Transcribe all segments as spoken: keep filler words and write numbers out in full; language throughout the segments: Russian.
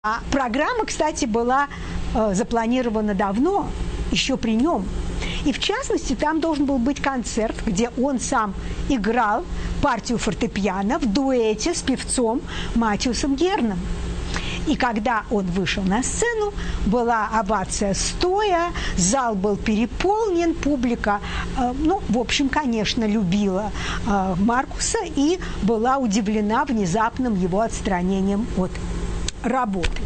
А программа, кстати, была э, запланирована давно, еще при нем. И в частности, там должен был быть концерт, где он сам играл партию фортепиано в дуэте с певцом Матиусом Герном. И когда он вышел на сцену, была овация стоя, зал был переполнен, публика, э, ну, в общем, конечно, любила э, Маркуса и была удивлена внезапным его отстранением от работы.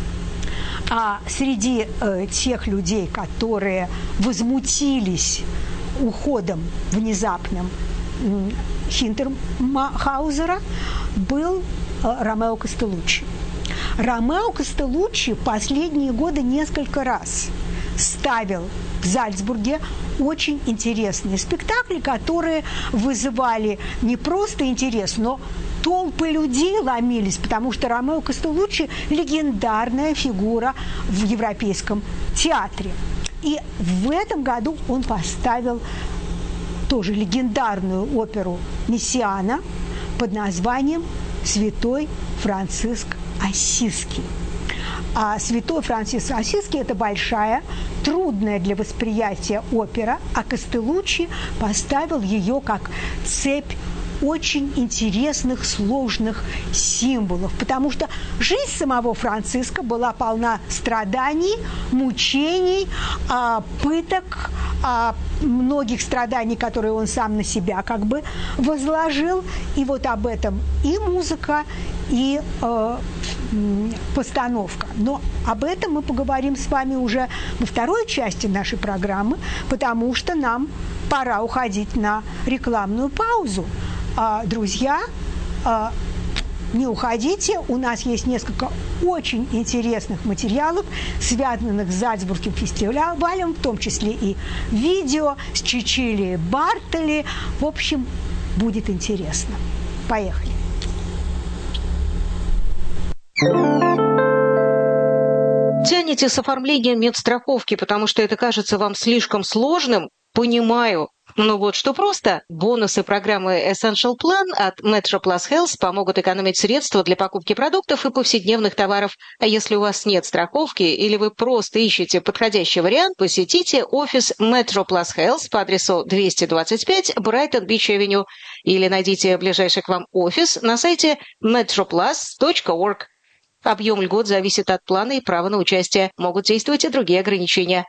А среди э, тех людей, которые возмутились уходом внезапным э, Хинтерхаузера, был э, Ромео Костелуччи. Ромео Костелуччи в последние годы несколько раз ставил в Зальцбурге очень интересные спектакли, которые вызывали не просто интерес, но толпы людей ломились, потому что Ромео Костелуччи – легендарная фигура в европейском театре. И в этом году он поставил тоже легендарную оперу Мессиана под названием «Святой Франциск Ассизский». А «Святой Франциск Ассизский» – это большая, трудная для восприятия опера, а Костелуччи поставил ее как цепь очень интересных, сложных символов, потому что жизнь самого Франциска была полна страданий, мучений, пыток, многих страданий, которые он сам на себя как бы возложил. И вот об этом и музыка, и э, постановка. Но об этом мы поговорим с вами уже во второй части нашей программы, потому что нам пора уходить на рекламную паузу. А, друзья, а, не уходите, у нас есть несколько очень интересных материалов, связанных с Зальцбургским фестивалем, в том числе и видео с Чичилией Бартоли. В общем, будет интересно. Поехали. Тянете с оформлением медстраховки, потому что это кажется вам слишком сложным? Понимаю. Но вот что просто. Бонусы программы Essential Plan от Metro Plus Health помогут экономить средства для покупки продуктов и повседневных товаров. А если у вас нет страховки или вы просто ищете подходящий вариант, посетите офис Metro Plus Health по адресу двести двадцать пять Brighton Beach Avenue или найдите ближайший к вам офис на сайте metroplus точка org. Объем льгот зависит от плана и права на участие. Могут действовать и другие ограничения.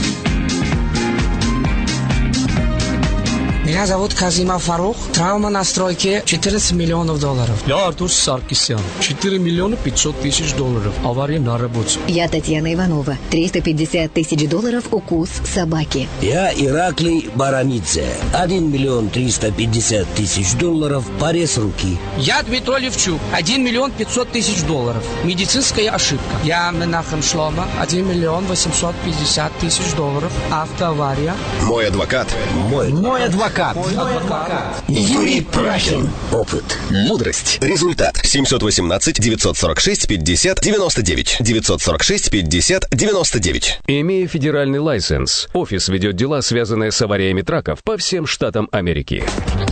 Меня зовут Казима Фарух. Травма на стройке четырнадцать миллионов долларов. Я Артур Саркисян. четыре миллиона пятьсот тысяч долларов. Авария на работе. Я Татьяна Иванова. триста пятьдесят тысяч долларов укус собаки. Я Ираклий Барамидзе. один миллион триста пятьдесят тысяч долларов. Порез руки. Я Дмитрий Левчук. один миллион пятьсот тысяч долларов. Медицинская ошибка. Я Менахем Шлома. один миллион восемьсот пятьдесят тысяч долларов. Автоавария. Мой адвокат. Мой, Мой адвокат. Мой адвокат. Юрий Прахин. Опыт. Мудрость. Результат. семьсот восемнадцать девятьсот сорок шесть пятьдесят девяносто девять. девятьсот сорок шесть пятьдесят девяносто девять. Имея федеральный лайсенс, офис ведет дела, связанные с авариями траков по всем штатам Америки.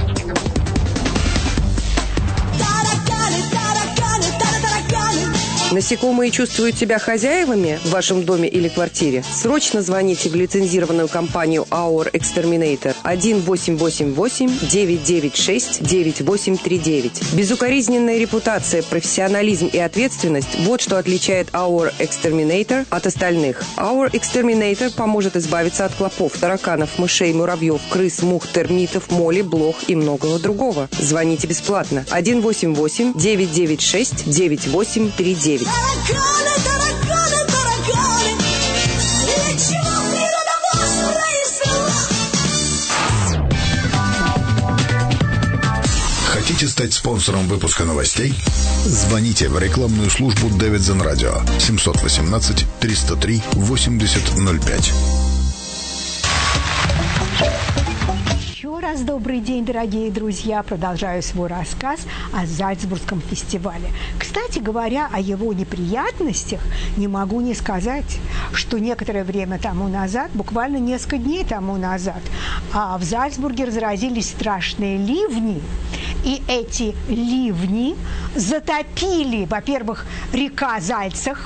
Насекомые чувствуют себя хозяевами в вашем доме или квартире? Срочно звоните в лицензированную компанию Our Exterminator один восемь восемь восемь девять девять шесть девять восемь три девять. Безукоризненная репутация, профессионализм и ответственность – вот что отличает Our Exterminator от остальных. Our Exterminator поможет избавиться от клопов, тараканов, мышей, муравьев, крыс, мух, термитов, моли, блох и многого другого. Звоните бесплатно один восемь восемь девять девять шесть девять восемь три девять. Тараканы, тараканы, тараканы, для чего природа вас произвела? Хотите стать спонсором выпуска новостей? Звоните в рекламную службу Davidson Radio семьсот восемнадцать триста три восемьдесят ноль пять. Еще раз добрый день, дорогие друзья. Продолжаю свой рассказ о Зальцбургском фестивале. Кстати говоря, о его неприятностях не могу не сказать, что некоторое время тому назад, буквально несколько дней тому назад, в Зальцбурге разразились страшные ливни. И эти ливни затопили, во-первых, река Зальцах,